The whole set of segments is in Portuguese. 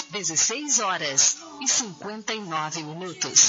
16h59.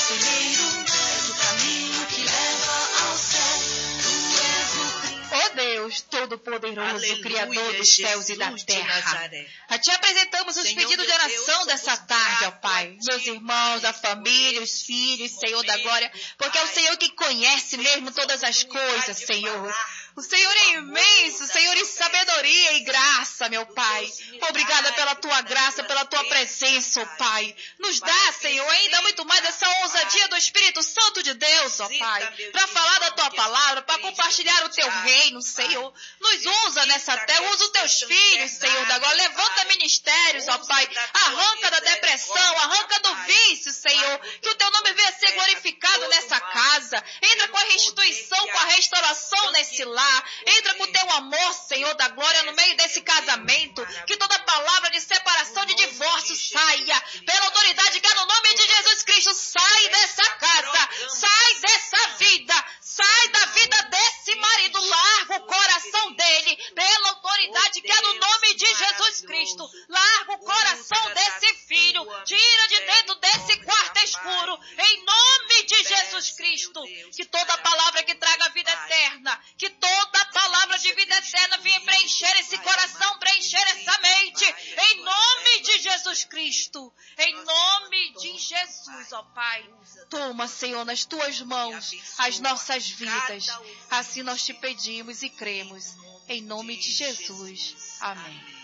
Ó Deus Todo-Poderoso, Criador dos céus e da terra, a Ti apresentamos os pedidos de oração dessa tarde, ó Pai. Meus irmãos, a família, os filhos, Senhor da glória, porque é o Senhor que conhece mesmo todas as coisas, Senhor. O Senhor é imenso, Senhor, em sabedoria e graça, meu Pai. Obrigada pela Tua graça, pela Tua presença, ó Pai. Nos dá, Senhor, ainda muito mais essa ousadia do Espírito Santo de Deus, ó Pai, para falar da Tua palavra, para compartilhar o Teu reino, Senhor. Nos usa nessa terra, usa os Teus filhos, Senhor da glória. Levanta ministérios, ó Pai. Arranca da depressão, arranca do vício, Senhor. Que o Teu nome venha ser glorificado nessa casa. Entra com a restituição, com a restauração nesse lar. Entra com o Teu amor, Senhor da glória, no meio desse casamento. Que toda palavra de separação, de divórcio saia. Pela autoridade que é no nome de Jesus Cristo. Sai dessa casa. Sai dessa vida. Sai da vida desse marido. Larga o coração dele. Pela autoridade que é no nome de Jesus Cristo. Larga o coração desse filho. Tira de dentro desse quarto escuro. Em nome de Jesus Cristo. Que toda palavra que traga vida eterna. Que toda palavra de vida eterna venha preencher esse coração. Preencher essa mente. Em nome de Jesus Cristo. Em nome de Jesus, ó Pai. Toma, Senhor, nas Tuas mãos as nossas vidas. Assim nós Te pedimos e cremos. Em nome de Jesus. Amém.